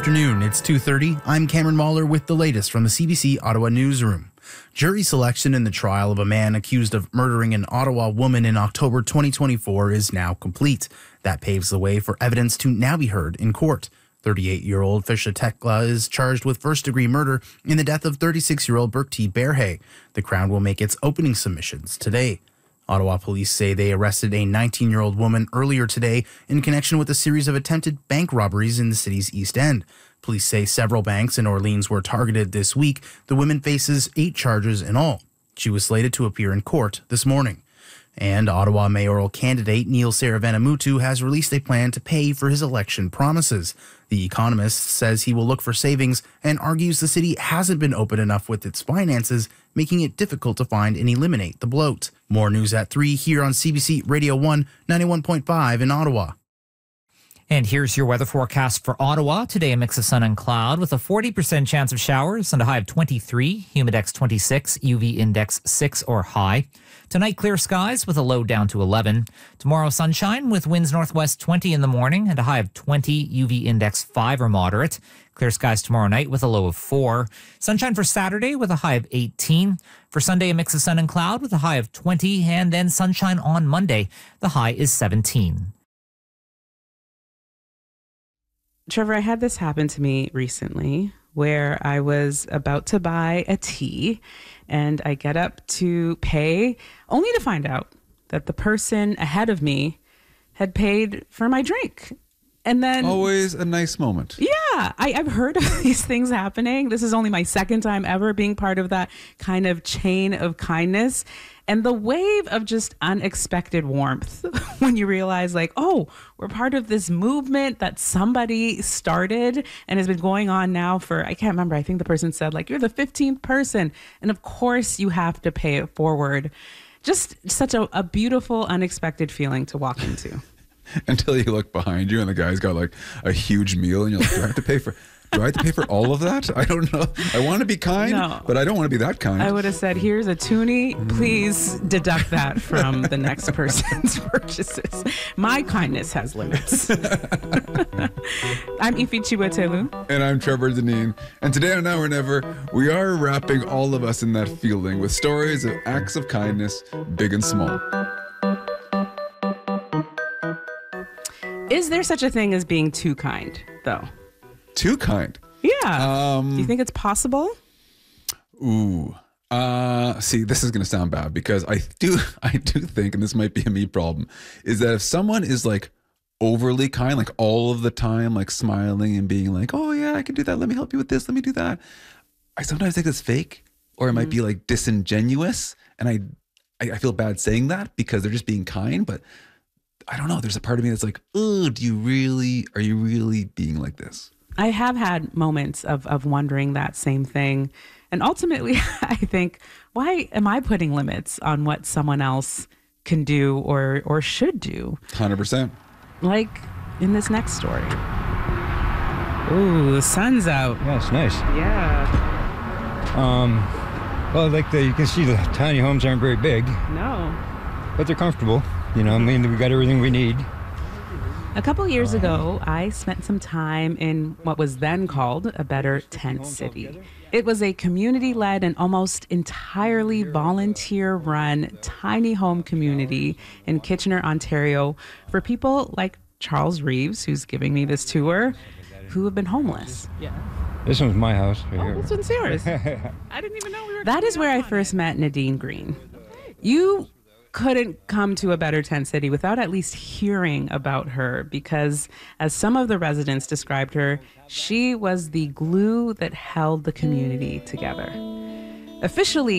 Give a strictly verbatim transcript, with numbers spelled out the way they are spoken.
afternoon. It's two thirty. I'm Cameron Mahler with the latest from the C B C Ottawa newsroom. Jury selection in the trial of a man accused of murdering an Ottawa woman in October twenty twenty-four is now complete. That paves the way for evidence to now be heard in court. thirty-eight-year-old Fisha Tekla is charged with first-degree murder in the death of thirty-six-year-old Burke T. Berhay. The Crown will make its opening submissions today. Ottawa police say they arrested a nineteen-year-old woman earlier today in connection with a series of attempted bank robberies in the city's East End. Police say several banks in Orleans were targeted this week. The woman faces eight charges in all. She was slated to appear in court this morning. And Ottawa mayoral candidate Neil Saravanamuttu has released a plan to pay for his election promises. The Economist says he will look for savings and argues the city hasn't been open enough with its finances, making it difficult to find and eliminate the bloat. More news at three here on C B C Radio one, ninety-one point five in Ottawa. And here's your weather forecast for Ottawa. Today, a mix of sun and cloud with a forty percent chance of showers and a high of twenty-three, humidex twenty-six, U V index six or high. Tonight, clear skies with a low down to eleven. Tomorrow, sunshine with winds northwest twenty in the morning and a high of twenty, U V index five or moderate. Clear skies tomorrow night with a low of four. Sunshine for Saturday with a high of eighteen. For Sunday, a mix of sun and cloud with a high of twenty. And then sunshine on Monday. The high is seventeen. Trevor, I had this happen to me recently where I was about to buy a tea and I get up to pay only to find out that the person ahead of me had paid for my drink. And then always a nice moment. Yeah, I, I've heard of these things happening. This is only my second time ever being part of that kind of chain of kindness. And the wave of just unexpected warmth when you realize like, oh, we're part of this movement that somebody started and has been going on now for, I can't remember. I think the person said like, you're the fifteenth person. And of course you have to pay it forward. Just such a, a beautiful, unexpected feeling to walk into. Until you look behind you and the guy's got like a huge meal and you're like, do I have to pay for do I have to pay for all of that? I don't know. I want to be kind, no. But I don't want to be that kind. I would have said, here's a toonie. Please deduct that from the next person's purchases. My kindness has limits. I'm Ifi Chiwetelu. And I'm Trevor Deneen. And today on Now or Never, we are wrapping all of us in that feeling with stories of acts of kindness, big and small. Is there such a thing as being too kind, though? Too kind? Yeah. Um, Do you think it's possible? Ooh. Uh, see, this is going to sound bad because I do, I do think, and this might be a me problem, is that if someone is like overly kind, like all of the time, like smiling and being like, oh yeah, I can do that. Let me help you with this. Let me do that. I sometimes think it's fake, or it might mm. be like disingenuous. And I, I, I feel bad saying that because they're just being kind, but I don't know. There's a part of me that's like, oh, do you really, are you really being like this? I have had moments of, of wondering that same thing. And ultimately, I think, why am I putting limits on what someone else can do or, or should do? one hundred percent. Like in this next story. Ooh, the sun's out. Yeah, it's nice. Yeah. Um, well, like the, you can see the tiny homes aren't very big. No. But they're comfortable. You know, I mean, we got everything we need. A couple years ago, I spent some time in what was then called a Better Tent City. It was a community-led and almost entirely volunteer-run tiny home community in Kitchener, Ontario, for people like Charles Reeves, who's giving me this tour, who have been homeless. Yeah. This one's my house. Right oh, here. this one's yours. I didn't even know we were. That is where I first met Nadine Green. You couldn't come to a Better Tent City without at least hearing about her because, as some of the residents described her, she was the glue that held the community together. Officially,